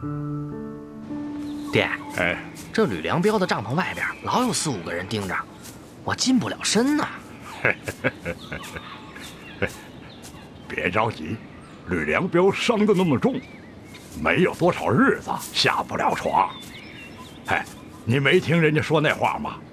爹， 哎， 这吕良彪的帐篷外边老有4、5个人盯着，我近不了身呐。 别着急，吕良彪伤得那么重，没有多少日子下不了床。哎，你没听人家说那话吗？